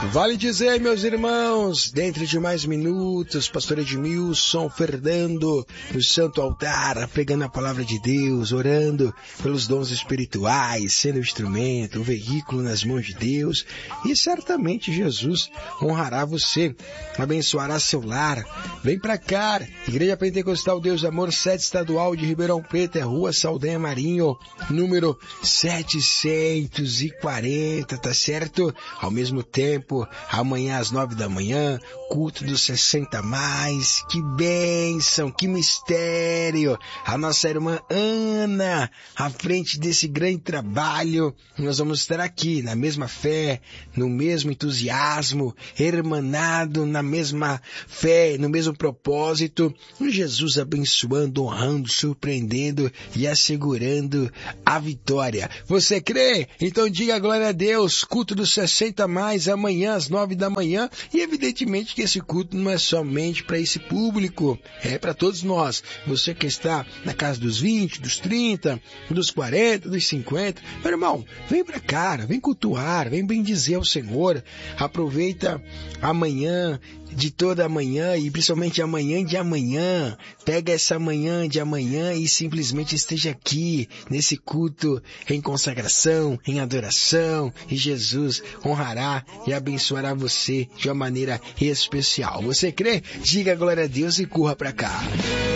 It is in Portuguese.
Vale dizer, meus irmãos, dentro de mais minutos, pastor Edmilson, Fernando, no santo altar, pegando a palavra de Deus, orando pelos dons espirituais, sendo instrumento, um veículo nas mãos de Deus, e certamente Jesus honrará você, abençoará seu lar. Vem pra cá, Igreja Pentecostal Deus do Amor, sede estadual de Ribeirão Preto, Rua Saldanha Marinho, número 740, tá certo? Ao mesmo tempo, amanhã às 9 da manhã, culto dos 60 mais, que bênção, que mistério, a nossa irmã Ana, à frente desse grande trabalho, nós vamos estar aqui, na mesma fé, no mesmo entusiasmo, hermanado, na mesma fé, no mesmo propósito, Jesus abençoando, honrando, surpreendendo e assegurando a vitória. Você crê? Então diga glória a Deus, culto dos 60 mais, amanhã às 9 da manhã, e evidentemente que esse culto não é somente para esse público, é para todos nós. Você que está na casa dos 20, dos 30, dos 40, dos 50, meu irmão, vem para cá, vem cultuar, vem bendizer ao Senhor, aproveita amanhã, de toda a manhã e principalmente amanhã de amanhã, pega essa manhã de amanhã e simplesmente esteja aqui nesse culto em consagração, em adoração, e Jesus honrará e abençoará você de uma maneira especial. Você crê? Diga glória a Deus e corra para cá.